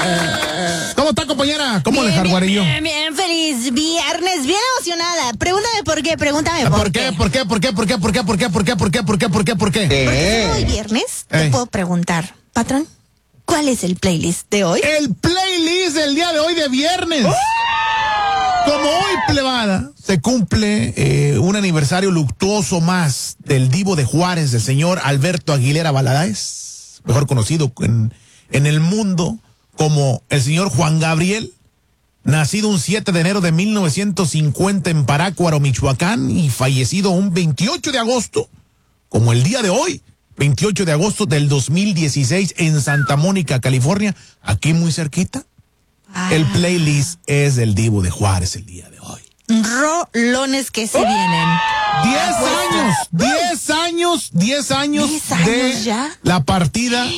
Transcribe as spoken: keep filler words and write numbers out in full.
¿Cómo está, compañera? ¿Cómo bien, le jarguarillo? Bien, bien, feliz viernes, bien emocionada. Pregúntame por qué, pregúntame por, ¿Por qué? ¿Por qué? ¿Por qué? ¿Por qué? ¿Por qué? ¿Por qué? ¿Por qué? ¿Por qué? ¿Por qué? ¿Por qué? ¿Por qué? Porque hoy viernes te Ey. puedo preguntar, patrón, ¿cuál es el playlist de hoy? El playlist del día de hoy de viernes. Como hoy, plebada, se cumple eh, un aniversario luctuoso más del divo de Juárez, del señor Alberto Aguilera Valadez, mejor conocido en, en el mundo como el señor Juan Gabriel, nacido un siete de enero de mil novecientos cincuenta en Parácuaro, Michoacán, y fallecido un veintiocho de agosto, como el día de hoy, veintiocho de agosto del dos mil dieciséis en Santa Mónica, California, aquí muy cerquita. Ah. El playlist es del divo de Juárez el día de hoy. Rolones que se vienen. Diez años, diez años, diez años ¿Diez años de ya? la partida